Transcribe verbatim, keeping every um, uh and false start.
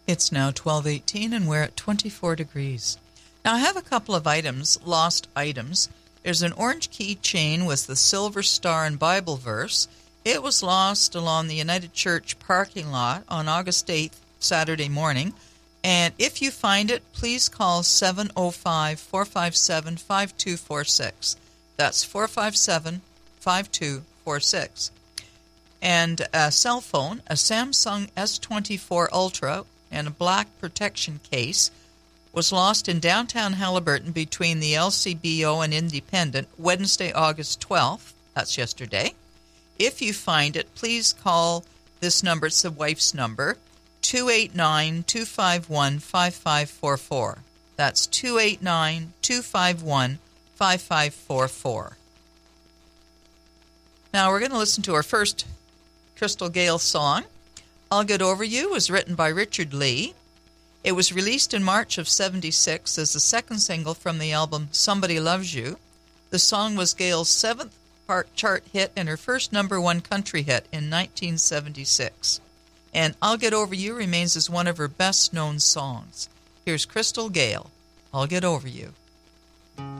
It's now twelve eighteen and we're at twenty-four degrees. Now I have a couple of items, lost items. There's an orange keychain with the silver star and Bible verse. It was lost along the United Church parking lot on August eighth, Saturday morning. And if you find it, please call seven oh five, four five seven, five two four six. That's four five seven, five two four six. And a cell phone, a Samsung S twenty-four Ultra, and a black protection case was lost in downtown Haliburton between the L C B O and Independent Wednesday, August twelfth. That's yesterday. If you find it, please call this number. It's the wife's number, two eight nine, two five one, five five four four. That's two eight nine, two five one, five five four four. Now we're going to listen to our first Crystal Gayle song. I'll Get Over You was written by Richard Lee. It was released in March of seventy-six as the second single from the album Somebody Loves You. The song was Gayle's seventh part chart hit and her first number one country hit in nineteen seventy-six. And I'll Get Over You remains as one of her best-known songs. Here's Crystal Gayle, I'll Get Over You.